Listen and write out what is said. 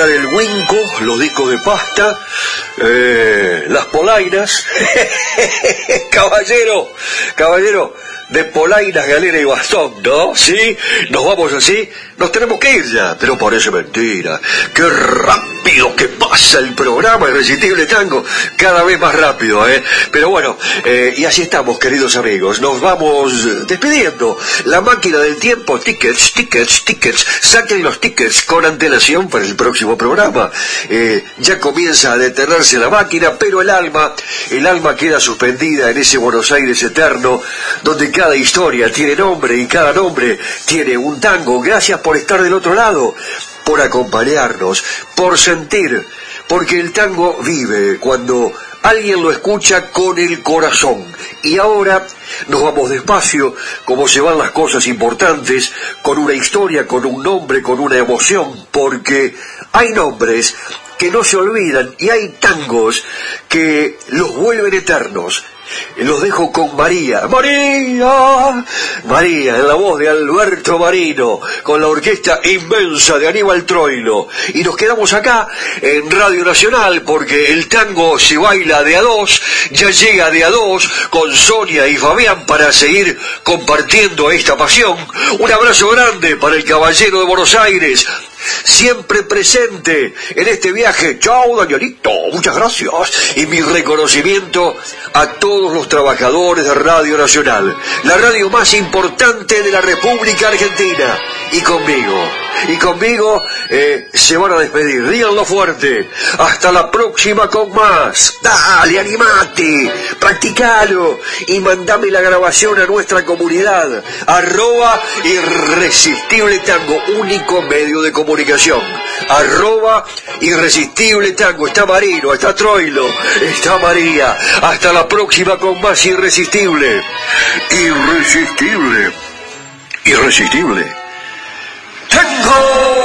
nombrar el Winco, los discos de pasta, las polainas. Caballero, de polainas, galera y bastón, ¿no? ¿Sí? Nos vamos así, nos tenemos que ir ya, pero parece mentira. ¡Qué rápido que pasa el programa Irresistible Tango! Cada vez más rápido, ¿eh? Pero bueno, y así estamos, queridos amigos, nos vamos despidiendo. La máquina del tiempo, tickets, saquen los tickets con antelación para el próximo programa. Ya comienza a detenerse la máquina, pero el alma queda suspendida en ese Buenos Aires eterno, donde cada historia tiene nombre y cada nombre tiene un tango. Gracias por estar del otro lado, por acompañarnos, por sentir, porque el tango vive cuando alguien lo escucha con el corazón. Y ahora nos vamos despacio, como se van las cosas importantes, con una historia, con un nombre, con una emoción, porque hay nombres que no se olvidan y hay tangos que los vuelven eternos. Los dejo con María, en la voz de Alberto Marino, con la orquesta inmensa de Aníbal Troilo. Y nos quedamos acá en Radio Nacional, porque el tango se baila de a dos, ya llega de a dos con Sonia y Fabián para seguir compartiendo esta pasión. Un abrazo grande para el caballero de Buenos Aires, siempre presente en este viaje. Chao, Danielito, muchas gracias. Y mi reconocimiento a todos los trabajadores de Radio Nacional, la radio más importante de la República Argentina. Y conmigo se van a despedir. Díganlo fuerte. Hasta la próxima con más. Dale, animate, practicalo y mandame la grabación a nuestra comunidad. @Irresistible Tango, único medio de comunicación. @Irresistible Tango. Está Marino, está Troilo, está María. Hasta la próxima con más Irresistible. Irresistible. Tango.